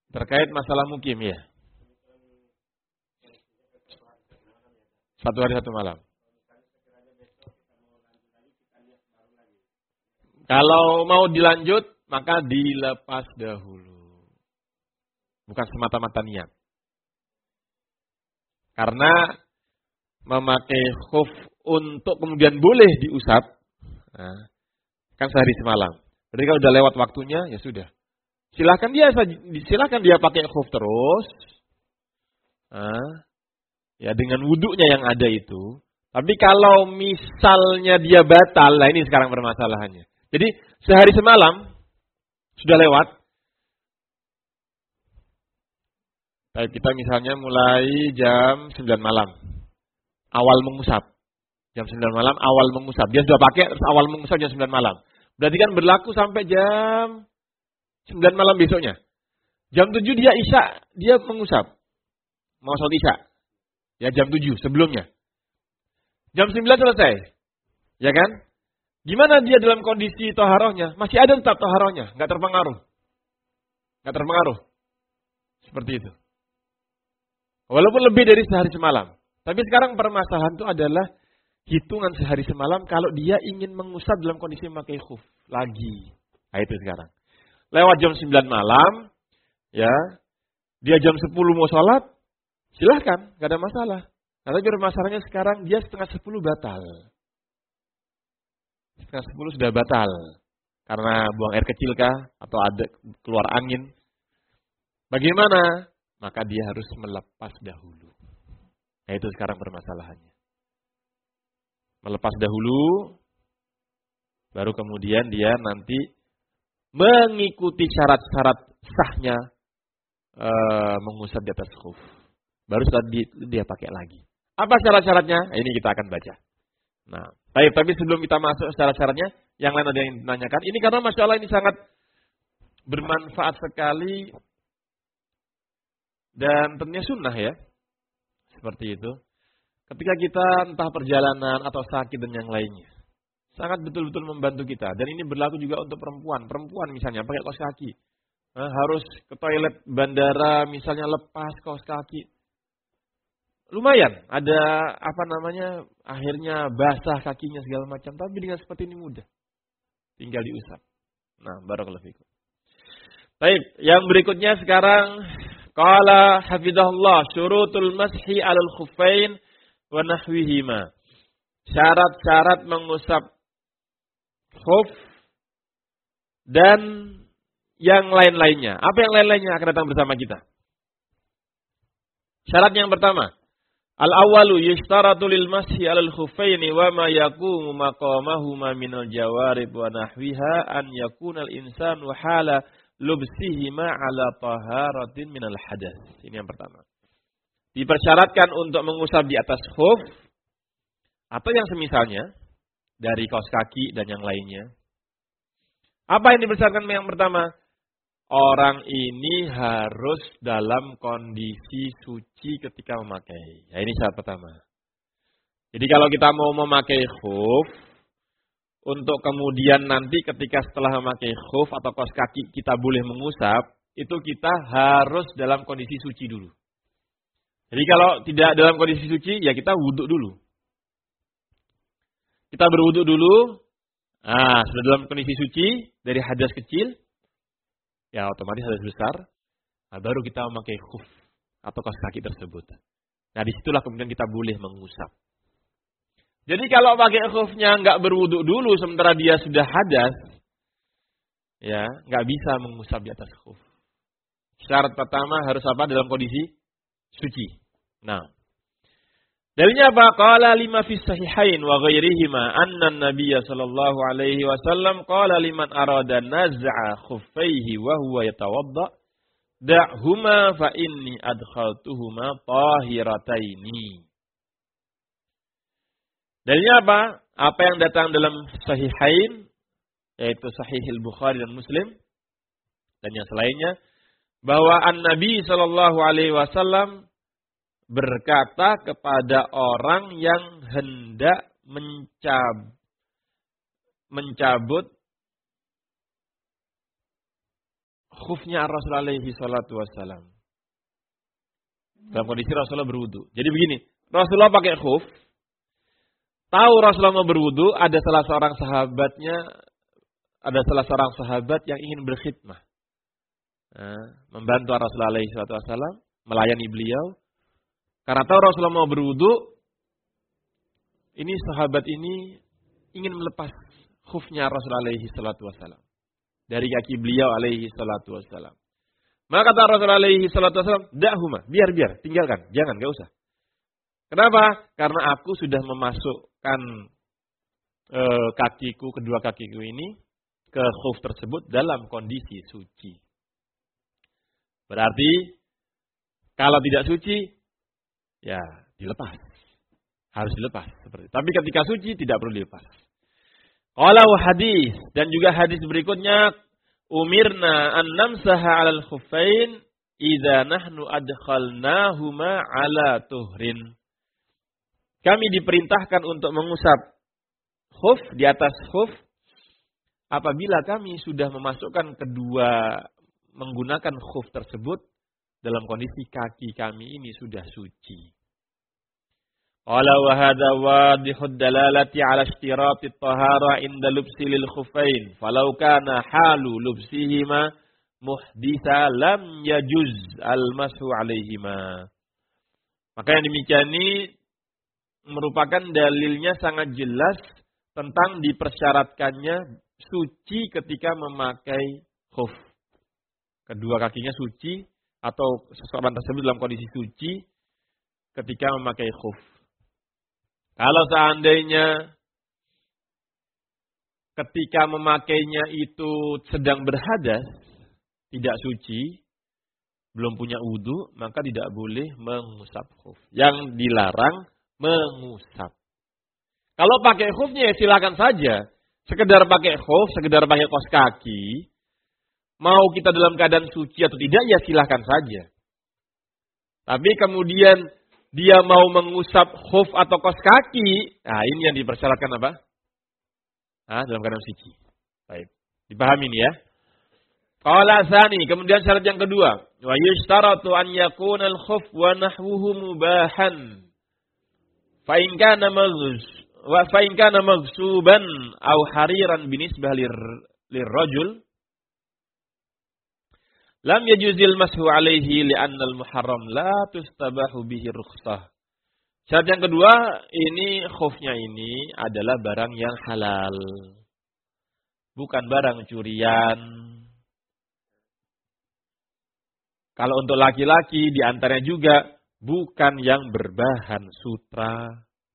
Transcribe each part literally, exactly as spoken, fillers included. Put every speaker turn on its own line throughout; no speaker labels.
Terkait masalah mukim ya. Satu hari satu malam. Kalau mau dilanjut, maka dilepas dahulu. Bukan semata-mata niat. Karena memakai khuf untuk kemudian boleh diusap, nah, kan sehari semalam. Berarti kalau sudah lewat waktunya, ya sudah. Silahkan dia silahkan dia pakai khuf terus. Nah, ya dengan wuduknya yang ada itu. Tapi kalau misalnya dia batal, nah ini sekarang permasalahannya. Jadi sehari semalam sudah lewat. Baik, kita misalnya mulai jam sembilan malam. Awal mengusap. Jam sembilan malam awal mengusap. Dia sudah pakai terus awal mengusap jam sembilan malam. Berarti kan berlaku sampai jam sembilan malam besoknya. Jam tujuh dia isya, dia mengusap. Mau sholat isya. Ya jam tujuh sebelumnya. Jam sembilan selesai. Ya kan? Gimana dia dalam kondisi toharohnya? Masih ada tetap toharohnya. Nggak terpengaruh. Nggak terpengaruh. Seperti itu. Walaupun lebih dari sehari semalam. Tapi sekarang permasalahan itu adalah hitungan sehari semalam kalau dia ingin mengusap dalam kondisi memakai khuf. Lagi. Nah itu sekarang. Lewat jam sembilan malam. Ya. Dia jam sepuluh mau sholat. Silahkan. Nggak ada masalah. Nah, tapi permasalahannya sekarang dia setengah sepuluh batal. Setengah sepuluh sudah batal. Karena buang air kecil kah? Atau ada keluar angin. Bagaimana? Maka dia harus melepas dahulu. Nah itu sekarang permasalahannya. Melepas dahulu. Baru kemudian dia nanti mengikuti syarat-syarat sahnya e, mengusap di atas khuf. Baru setelah dia, dia pakai lagi. Apa syarat-syaratnya? Nah, ini kita akan baca. Nah, tapi, tapi sebelum kita masuk syarat-syaratnya, yang lain ada yang menanyakan. Ini karena Masya Allah ini sangat bermanfaat sekali. Dan tentunya sunnah ya. Seperti itu. Ketika kita entah perjalanan atau sakit dan yang lainnya. Sangat betul-betul membantu kita. Dan ini berlaku juga untuk perempuan. Perempuan misalnya pakai kaos kaki. Nah, harus ke toilet bandara misalnya lepas kaos kaki. Lumayan. Ada apa namanya. Akhirnya basah kakinya segala macam. Tapi dengan seperti ini mudah. Tinggal diusap. Nah barakallahu fikum. Baik. Yang berikutnya sekarang. Qala hafizahullah syurutul mashi 'alal khuffain wa nahwihima. Syarat-syarat mengusap khuf dan yang lain-lainnya. Apa yang lain-lainnya akan datang bersama kita? Syarat yang pertama, al-awwalu yushtaratu lil mashi 'alal khuffain wa ma yaqumu maqamahuma minal jawarib wa nahwiha an yakuna al-insanu hala lubsihima ala taharatin minal hadas. Ini yang pertama. Dipersyaratkan untuk mengusap di atas khuf atau yang semisalnya dari kaos kaki dan yang lainnya. Apa yang dipersyaratkan yang pertama? Orang ini harus dalam kondisi suci ketika memakai. Ya ini syarat pertama. Jadi kalau kita mau memakai khuf untuk kemudian nanti ketika setelah memakai khuf atau kaos kaki kita boleh mengusap, itu kita harus dalam kondisi suci dulu. Jadi kalau tidak dalam kondisi suci, ya kita wuduk dulu. Kita berwuduk dulu, nah, sudah dalam kondisi suci dari hadas kecil, ya otomatis hadas besar, nah, baru kita memakai khuf atau kaos kaki tersebut. Nah disitulah kemudian kita boleh mengusap. Jadi kalau pakai khufnya nggak berwuduk dulu sementara dia sudah hadas, ya nggak bisa mengusap di atas khuf. Syarat pertama harus apa? Dalam kondisi suci. Nah, dalilnya apa? Qala lima fi sahihain wa ghairihima anna an-nabiy sallallahu alaihi wasallam qala liman arada naz'a khuffaihi wa huwa yatawadda da'huma fa inni adkhaltuhuma tahirataini. Dalilnya apa? Apa yang datang dalam sahihain, yaitu sahih al-Bukhari dan Muslim, dan yang selainnya, bahwa an-Nabi sallallahu alaihi wasallam berkata kepada orang yang hendak mencab, mencabut khufnya Rasulullah alaihi salatu wassalam. Dalam kondisi Rasulullah berwudu. Jadi begini, Rasulullah pakai khuf. Tahu Rasulullah mau berwudu, ada salah seorang sahabatnya, ada salah seorang sahabat yang ingin berkhidmah. Nah, membantu Rasulullah alaihi salatu wassalam, melayani beliau. Karena tahu Rasulullah mau berwudu, ini sahabat ini ingin melepas khufnya Rasulullah alaihi salatu wassalam dari kaki beliau alaihi salatu wassalam. Maka kata Rasulullah alaihi salatu wassalam, "Da'huma, biar-biar, tinggalkan, jangan, enggak usah." Kenapa? Karena aku sudah memasukkan e, kakiku, kedua kakiku ini ke khuf tersebut dalam kondisi suci. Berarti kalau tidak suci, ya dilepas. Harus dilepas. Seperti. Tapi ketika suci tidak perlu dilepas. Qalau hadis, dan juga hadis berikutnya, umirna an namsaha 'alal khuffain idza nahnu adkhalnahuma 'ala tuhrin. Kami diperintahkan untuk mengusap khuf di atas khuf apabila kami sudah memasukkan kedua menggunakan khuf tersebut dalam kondisi kaki kami ini sudah suci. Qala wa hadha wadihud dalalati 'ala ishtirati at-tahara 'inda lubsi lil khuffain falau kana halu lubsihima muhditsa lam yajuz al-mashu 'alaihima. Maka yang demikian ini merupakan dalilnya sangat jelas tentang dipersyaratkannya suci ketika memakai khuf. Kedua kakinya suci atau seseorang tersebut dalam kondisi suci ketika memakai khuf. Kalau seandainya ketika memakainya itu sedang berhadas, tidak suci, belum punya wudu, maka tidak boleh mengusap khuf. Yang dilarang mengusap. Kalau pakai khufnya ya silakan saja. Sekedar pakai khuf, sekedar pakai kaos kaki, mau kita dalam keadaan suci atau tidak ya silakan saja. Tapi kemudian dia mau mengusap khuf atau kaos kaki, nah ini yang dipersyaratkan apa? Nah, dalam keadaan suci. Baik, dipahami ini ya. Qala tsani, kemudian syarat yang kedua, wa yushtaratu an yakuna al-khuf wa nahwuhu mubahan. Fa in kana maghz wa fa in kana maghsuban aw hariran binisbah lir lirrajul lam yajuzil mashu alaihi li'anna al-muharram la tustabahu bihi rukhsah. Syarat yang kedua, ini khufnya ini adalah barang yang halal. Bukan barang curian. Kalau untuk laki-laki di antaranya juga bukan yang berbahan sutra.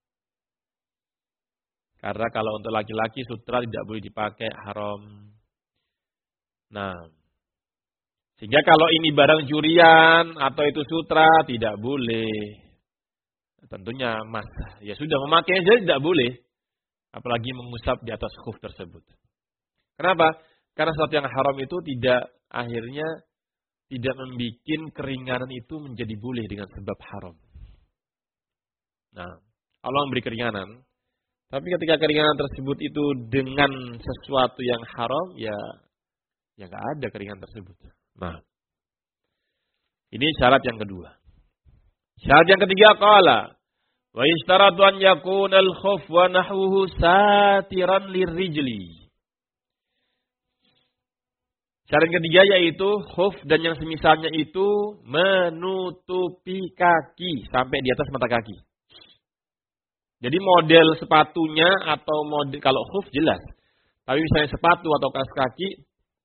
Karena kalau untuk laki-laki sutra tidak boleh dipakai, haram. Nah, sehingga kalau ini barang curian atau itu sutra tidak boleh. Tentunya mas, ya sudah memakai saja tidak boleh. Apalagi mengusap di atas khuf tersebut. Kenapa? Karena sesuatu yang haram itu tidak akhirnya tidak membuat keringanan itu menjadi boleh dengan sebab haram. Nah, Allah memberi keringanan. Tapi ketika keringanan tersebut itu dengan sesuatu yang haram, ya ya nggak ada keringanan tersebut. Nah, ini syarat yang kedua. Syarat yang ketiga, qala wa yashtaratu an yakuna al-khuf wa nahwuhu satiran lirrijli. Syarat yang ketiga yaitu khuf dan yang semisalnya itu menutupi kaki sampai di atas mata kaki. Jadi model sepatunya atau model kalau khuf jelas. Tapi misalnya sepatu atau kaos kaki,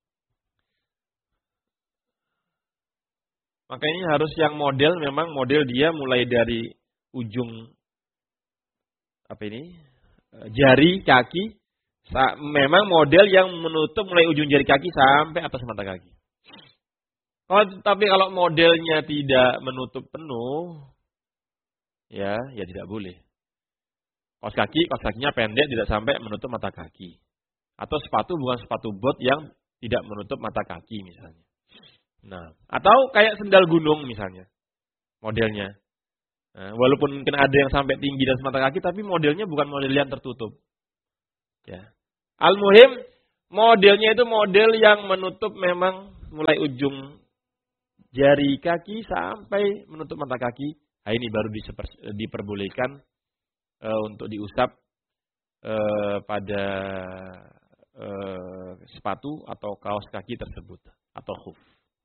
makanya harus yang model memang model dia mulai dari ujung apa ini jari kaki, memang model yang menutup mulai ujung jari kaki sampai atas mata kaki. Kalau tapi kalau modelnya tidak menutup penuh, ya ya tidak boleh. Kaos kaki, kaos kakinya pendek tidak sampai menutup mata kaki. Atau sepatu bukan sepatu bot yang tidak menutup mata kaki misalnya. Nah, atau kayak sendal gunung misalnya, modelnya. Nah, walaupun mungkin ada yang sampai tinggi dan semata kaki, tapi modelnya bukan model yang tertutup. Ya. Al-muhim, modelnya itu model yang menutup memang mulai ujung jari kaki sampai menutup mata kaki. Nah, ini baru diperbolehkan e, untuk diusap e, pada e, sepatu atau kaos kaki tersebut atau khuf.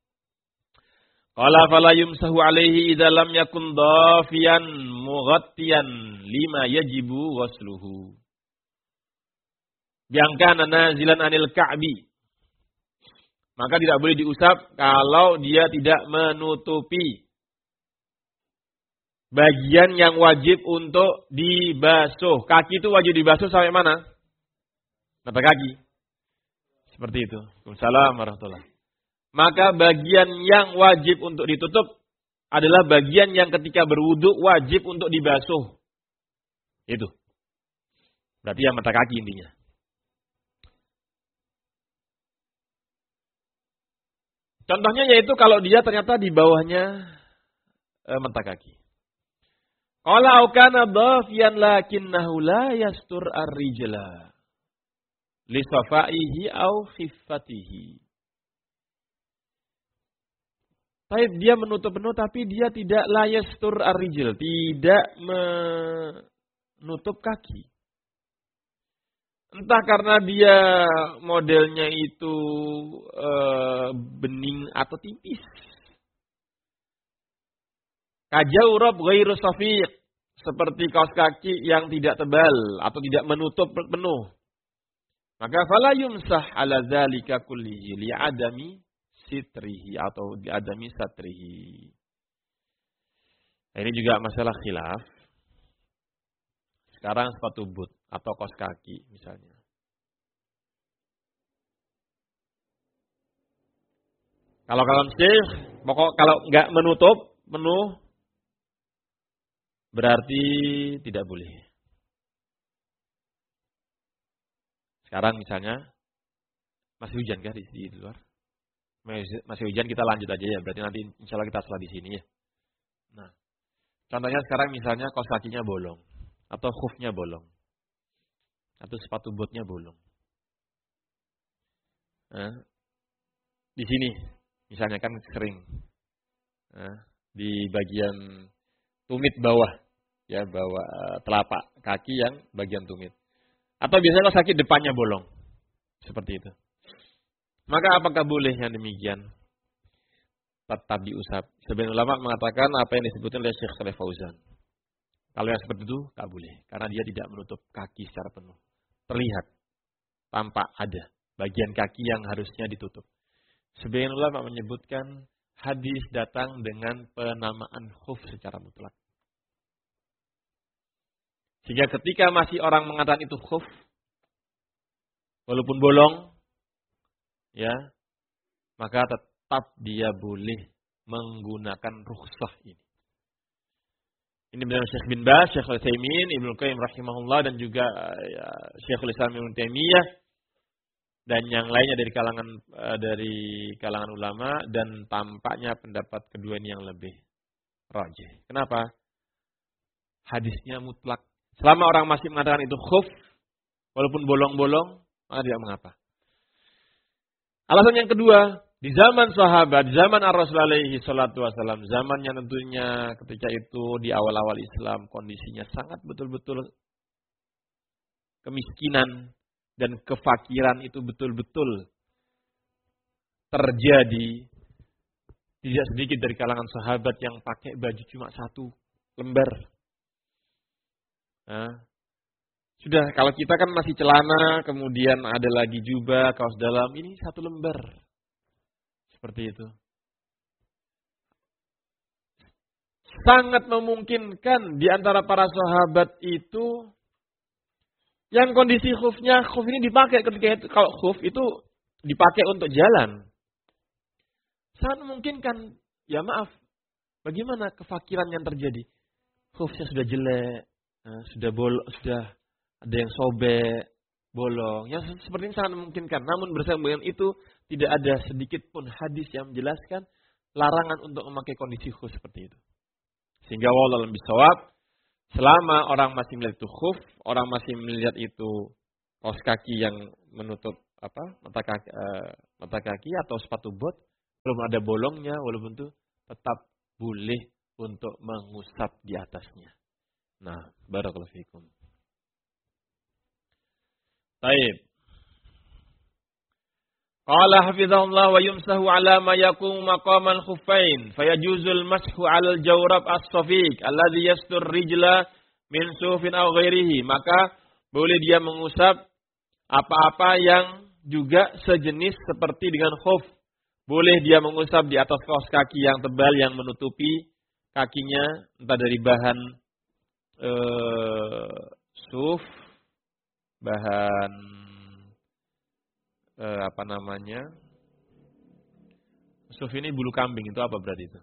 Qala fala yumsahu alaihi idza lam yakun dafiyan mughattiyan lima yajibu ghusluhu. Yang kana nazilan anil ka'bi. Maka tidak boleh diusap kalau dia tidak menutupi bagian yang wajib untuk dibasuh. Kaki itu wajib dibasuh sampai mana? Mata kaki. Seperti itu. Waalaikumsalam warahmatullahi. Maka bagian yang wajib untuk ditutup adalah bagian yang ketika berwudu wajib untuk dibasuh. Itu. Berarti yang mata kaki intinya. Contohnya yaitu kalau dia ternyata di bawahnya e, mata kaki. Qala kana dhafiyan lakinnahu la yastur ar-rijla li safaihi aw khiffatihi. Baik, dia menutup penuh tapi dia tidak la yastur ar-rijl, tidak menutup kaki. Entah karena dia modelnya itu e, bening atau tipis. Kajawrab ghairu safiq, seperti kaos kaki yang tidak tebal atau tidak menutup penuh. Maka fala yumsah ala dzalika kullihi li adami sitrihi atau li adami satrihi. Nah, ini juga masalah khilaf. Sekarang sepatu boot atau kaos kaki misalnya. Kalau kalam syekh, pokok kalau nggak menutup penuh berarti tidak boleh. Sekarang misalnya masih hujan kan di, di luar? Masih, masih hujan, kita lanjut aja ya. Berarti nanti insya Allah kita setelah di sini ya. Nah, contohnya sekarang misalnya kaos kakinya bolong. Atau khufnya bolong. Atau sepatu botnya bolong. Nah, di sini, misalnya kan sering. Nah, di bagian tumit bawah. Ya, bawah telapak kaki yang bagian tumit. Atau biasanya kalau sakit depannya bolong. Seperti itu. Maka apakah boleh yang demikian? Tetap diusap. Sebagian ulama mengatakan apa yang disebutkan oleh Syekh Shalih Fauzan. Kalau yang seperti itu, tak boleh. Karena dia tidak menutup kaki secara penuh. Terlihat. Tampak ada. Bagian kaki yang harusnya ditutup. Sebagian ulama menyebutkan hadis datang dengan penamaan khuf secara mutlak. Sehingga ketika masih orang mengatakan itu khuf, walaupun bolong, ya, maka tetap dia boleh menggunakan rukhsah ini. Ini benar Syekh bin Baz, Syekh Al-Utsaimin, Ibnu Qayyim rahimahullah dan juga ya, Syekhul Islam Ibnu Taimiyah dan yang lainnya dari kalangan dari kalangan ulama, dan tampaknya pendapat kedua ini yang lebih rajih. Kenapa? Hadisnya mutlak. Selama orang masih mengatakan itu khuf, walaupun bolong-bolong, maka tidak mengapa. Alasan yang kedua, di zaman sahabat, di zaman Ar-Rasul alaihi salatu wasallam, zaman yang tentunya ketika itu di awal-awal Islam kondisinya sangat betul-betul kemiskinan dan kefakiran itu betul-betul terjadi. Tidak sedikit dari kalangan sahabat yang pakai baju cuma satu lembar. Nah, sudah, kalau kita kan masih celana, kemudian ada lagi jubah, kaos dalam, ini satu lembar. Seperti itu. Sangat memungkinkan di antara para sahabat itu yang kondisi khufnya, khuf ini dipakai ketika itu, kalau khuf itu dipakai untuk jalan. Sangat memungkinkan, ya maaf, bagaimana kefakiran yang terjadi? Khufnya sudah jelek, sudah bolong, sudah ada yang sobek, bolong. Yang seperti ini sangat memungkinkan. Namun bersama dengan itu tidak ada sedikit pun hadis yang menjelaskan larangan untuk memakai kondisi khuf seperti itu. Sehingga wallahu a'lam bishawab, selama orang masih melihat itu khuf, orang masih melihat itu kaos kaki yang menutup apa mata kaki, uh, mata kaki atau sepatu bot, belum ada bolongnya, walaupun itu tetap boleh untuk mengusap di atasnya. Nah, barakallahu fikum. Baik. Qala hafizahullah wa yumsahu ala ma yaqumu maqamal khuffain fayajuzul mashu 'ala al-jawrab as-safiq alladhi yastur rijla min sufin aw ghairihi. Maka boleh dia mengusap apa-apa yang juga sejenis seperti dengan khuf. Boleh dia mengusap di atas kaos kaki yang tebal yang menutupi kakinya, entah dari bahan uh, suf, bahan uh, apa namanya? Suf ini bulu kambing, itu apa berarti itu?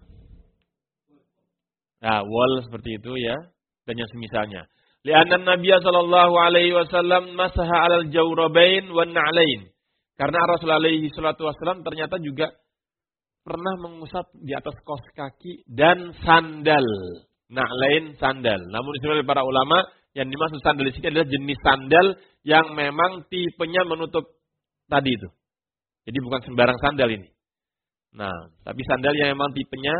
Nah, wol seperti itu ya, dan yang semisalnya. Li'anna Nabiya sallallahu alaihi wasallam masaha 'alal jawrabain wan na'lain. Karena Rasulullah alaihi salatu wasallam ternyata juga pernah mengusap di atas kaos kaki dan sandal. Na'lain sandal. Namun disebut oleh para ulama yang dimaksud sandal di sini adalah jenis sandal yang memang tipenya menutup tadi itu. Jadi bukan sembarang sandal ini. Nah, tapi sandal yang memang tipenya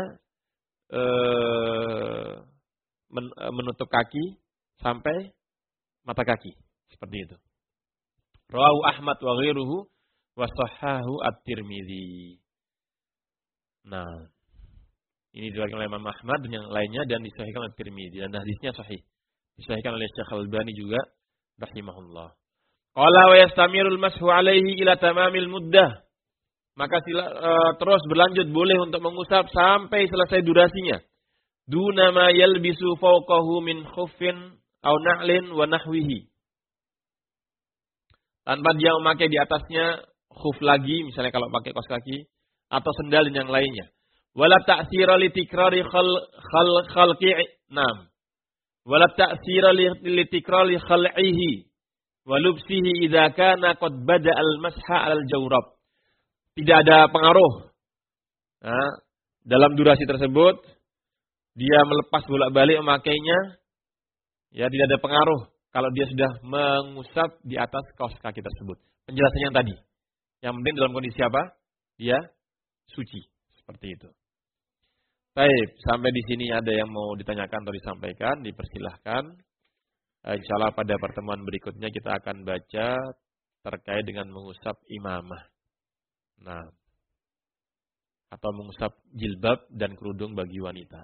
ee, menutup kaki sampai mata kaki. Seperti itu. Rawahu Ahmad wa ghairuhu wa sahhahu at-Tirmidzi. Nah, ini diriwayatkan oleh Imam Ahmad dan yang lainnya dan disahihkan oleh Tirmidzi dan hadisnya sahih. Disahihkan oleh Syekh Al-Albani juga rahimahullah. Qala wa yastamirul mashu alaihi ila tamamil muddah. Maka sila, uh, terus berlanjut boleh untuk mengusap sampai selesai durasinya. Duna ma yalbisu fawqahu min khuffin aw na'lin wa nahwihi. Tanpa dia memakai di atasnya khuf lagi, misalnya kalau pakai kaos kaki atau sendal dan yang lainnya. Wala ta'sira li tikrari khal khal khalqi nam. Wala ta'sira li tikrari khal'ihi wa lubsihi idza kana qad bada al-masha 'ala al-jawrab. Tidak ada pengaruh. Nah, dalam durasi tersebut dia melepas bolak-balik memakainya, ya tidak ada pengaruh kalau dia sudah mengusap di atas kaos kaki tersebut. Penjelasannya yang tadi. Yang penting dalam kondisi apa? Dia suci. Seperti itu. Baik, sampai di sini ada yang mau ditanyakan atau disampaikan, dipersilahkan. Insyaallah pada pertemuan berikutnya kita akan baca terkait dengan mengusap imamah. Nah, atau mengusap jilbab dan kerudung bagi wanita.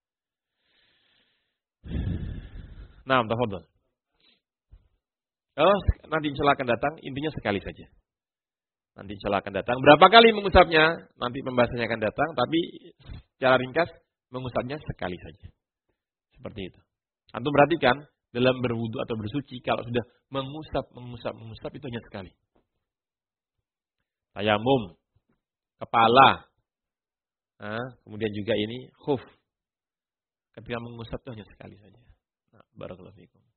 Nah, tafadhol. Oh, nanti insyaallah akan datang, intinya sekali saja. Nanti insyaallah akan datang. Berapa kali mengusapnya? Nanti pembahasannya akan datang, tapi secara ringkas mengusapnya sekali saja. Seperti itu. Antum perhatikan dalam berwudu atau bersuci kalau sudah mengusap, mengusap, mengusap itu hanya sekali. Tayamum, kepala, nah, kemudian juga ini khuf. Ketika mengusap itu hanya sekali saja. Nah, barakallahu fikum.